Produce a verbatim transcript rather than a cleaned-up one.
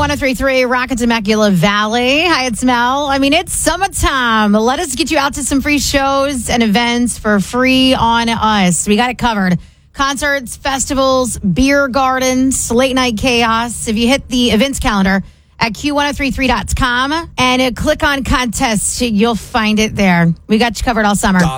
one oh three point three, Rocket Temecula Valley. Hi, it's Mel. I mean, it's summertime. Let us get you out to some free shows and events for free on us. We got it covered. Concerts, festivals, beer gardens, late night chaos. If you hit the events calendar at Q one oh three three dot com and uh, click on contests, you'll find it there. We got you covered all summer.